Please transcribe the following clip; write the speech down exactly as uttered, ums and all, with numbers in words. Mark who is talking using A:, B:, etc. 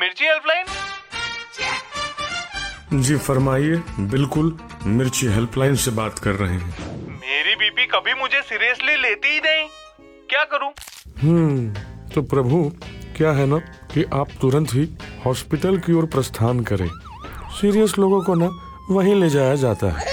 A: मिर्ची हेल्पलाइन।
B: जी फरमाइए, बिल्कुल मिर्ची हेल्पलाइन से बात कर रहे हैं।
A: मेरी बीपी कभी मुझे सीरियसली लेती ही नहीं, क्या करूं?
B: हम्म तो प्रभु क्या है ना कि आप तुरंत ही हॉस्पिटल की ओर प्रस्थान करें। सीरियस लोगों को ना वहीं ले जाया जाता है।